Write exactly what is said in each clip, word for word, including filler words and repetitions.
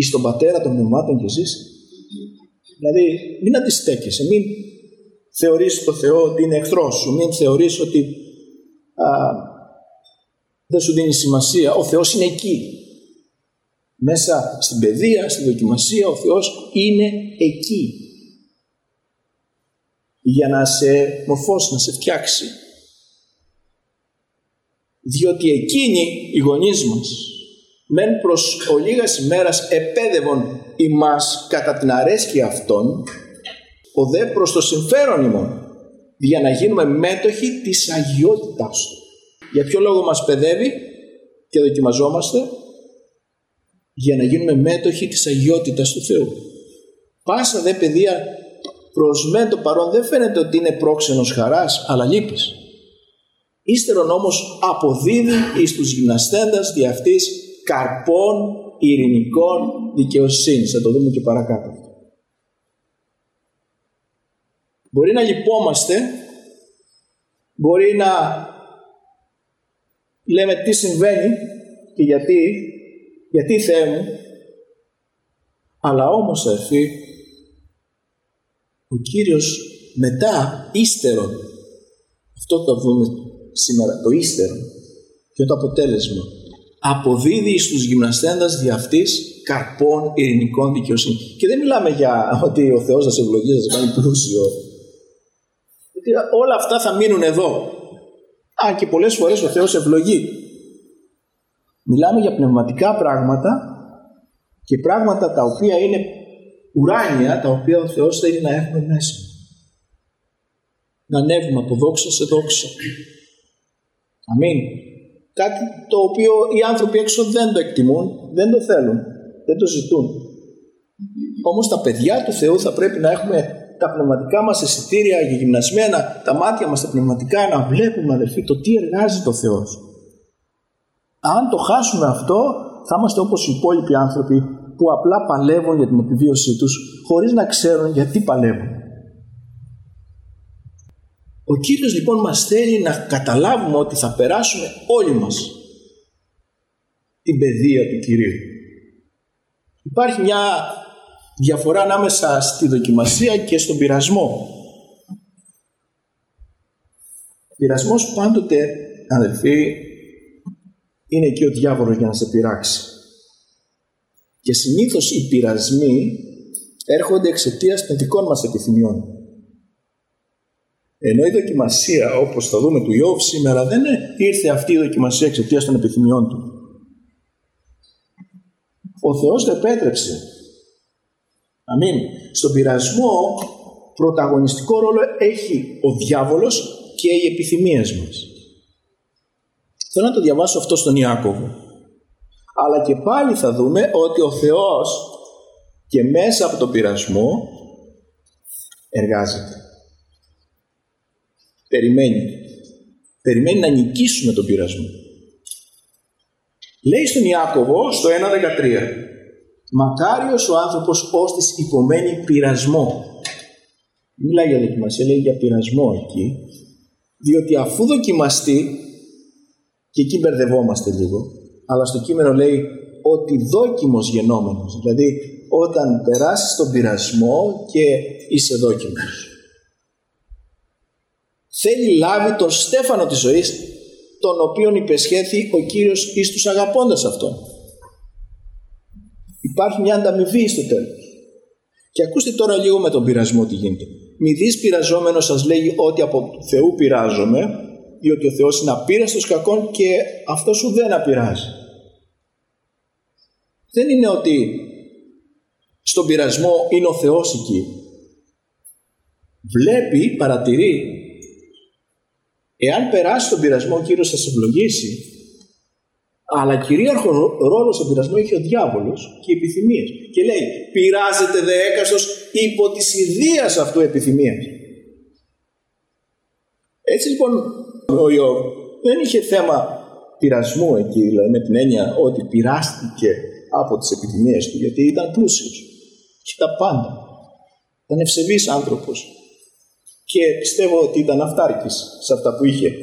εις τον Πατέρα των πνευμάτων και ζήσει. Δηλαδή, μην αντιστέκεσαι, μην θεωρείς το Θεό ότι είναι εχθρός σου, μην θεωρείς ότι α, δεν σου δίνει σημασία. Ο Θεός είναι εκεί. Μέσα στην παιδεία, στη δοκιμασία, ο Θεός είναι εκεί. Για να σε μορφώσει, να σε φτιάξει. Διότι εκείνοι οι γονείς μας μεν προς ολίγας ημέρας επέδευον ημάς κατά την αρέσκεια αυτών, ο δε προς το συμφέρον ημών, για να γίνουμε μέτοχοι της αγιότητάς του. Για ποιο λόγο μας παιδεύει και δοκιμαζόμαστε? Για να γίνουμε μέτοχοι της αγιότητας του Θεού. Πάσα δε παιδεία προς μεν το παρόν δεν φαίνεται ότι είναι πρόξενος χαράς, αλλά λύπης. Ύστερον όμως αποδίδει εις τους γυμναστέντας δι' αυτής καρπών ειρηνικών δικαιοσύνης. Θα το δούμε και παρακάτω. Μπορεί να λυπόμαστε, μπορεί να λέμε τι συμβαίνει και γιατί, γιατί Θεέ μου, αλλά όμως αδερφοί, ο Κύριος μετά, ύστερον, αυτό το δούμε σήμερα, το ύστερον και το αποτέλεσμα, αποδίδει στους γυμναστέντας δι' αυτής καρπών ειρηνικών δικαιοσύνη. Και δεν μιλάμε για ότι ο Θεός θα σε ευλογήσει, θα σε κάνει πλούσιο. Γιατί όλα αυτά θα μείνουν εδώ. Α, και πολλές φορές ο Θεός ευλογεί. Μιλάμε για πνευματικά πράγματα και πράγματα τα οποία είναι ουράνια, τα οποία ο Θεός θέλει να έχουμε μέσα. Να ανέβουμε από δόξα σε δόξα. Αμήν. Κάτι το οποίο οι άνθρωποι έξω δεν το εκτιμούν, δεν το θέλουν, δεν το ζητούν. Όμως τα παιδιά του Θεού θα πρέπει να έχουμε τα πνευματικά μας αισθητήρια γυμνασμένα, τα μάτια μας τα πνευματικά, να βλέπουμε, αδελφοί, το τι εργάζεται ο Θεός. Αν το χάσουμε αυτό, θα είμαστε όπως οι υπόλοιποι άνθρωποι που απλά παλεύουν για την επιβίωσή τους, χωρίς να ξέρουν γιατί παλεύουν. Ο Κύριος λοιπόν μας θέλει να καταλάβουμε ότι θα περάσουμε όλοι μας την παιδεία του Κυρίου. Υπάρχει μια διαφορά ανάμεσα στη δοκιμασία και στον πειρασμό. Ο πειρασμός πάντοτε, αδελφοί, είναι εκεί ο διάβολος για να σε πειράξει. Και συνήθως οι πειρασμοί έρχονται εξαιτίας των δικών μας επιθυμιών. Ενώ η δοκιμασία, όπως θα δούμε του Ιώβ σήμερα, δεν ήρθε αυτή η δοκιμασία εξαιτίας των επιθυμιών του. Ο Θεός το επέτρεψε. Αμήν. Στον πειρασμό πρωταγωνιστικό ρόλο έχει ο διάβολος και οι επιθυμίες μας. Θέλω να το διαβάσω αυτό στον Ιάκωβο. Αλλά και πάλι θα δούμε ότι ο Θεός και μέσα από τον πειρασμό εργάζεται. Περιμένει. Περιμένει να νικήσουμε τον πειρασμό. Λέει στον Ιάκωβο στο ένα δεκατρία, μακάριος ο άνθρωπος ώστις υπομένει πειρασμό. Μιλάει για δοκιμασία, λέει για πειρασμό εκεί, διότι αφού δοκιμαστεί, και εκεί μπερδευόμαστε λίγο, αλλά στο κείμενο λέει ότι δόκιμος γενόμενος, δηλαδή όταν περάσεις τον πειρασμό και είσαι δόκιμος. Θέλει λάβει τον στέφανο της ζωής, τον οποίον υπεσχέθη ο Κύριος εις τους αγαπώντας αυτόν. Υπάρχει μια ανταμοιβή στο τέλος. Και ακούστε τώρα λίγο με τον πειρασμό τι γίνεται. Μη δεις πειραζόμενος σας λέγει ότι από του Θεού πειράζομαι, διότι ο Θεός είναι απείραστος κακών και αυτό σου δεν απειράζει. Δεν είναι ότι στον πειρασμό είναι ο Θεός εκεί. Βλέπει, παρατηρεί. Εάν περάσει τον πειρασμό, ο Κύριος θα σε ευλογήσει. Αλλά κυρίαρχο ρόλο στον πειρασμό έχει ο διάβολος και οι επιθυμίες. Και λέει, πειράζεται δε έκαστος υπό της ιδείας αυτού επιθυμίας. Έτσι λοιπόν, ο Ιώβ δεν είχε θέμα πειρασμού εκεί, δηλαδή με την έννοια ότι πειράστηκε από τις επιθυμίες του, γιατί ήταν πλούσιος. Είχε τα πάντα. Ήταν ευσεβής άνθρωπος. Και πιστεύω ότι ήταν αυτάρκης σε αυτά που είχε.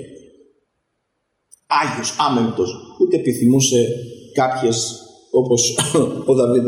Άγιος, άμεμπτος, ούτε επιθυμούσε κάποιες όπως ο Δαβίδ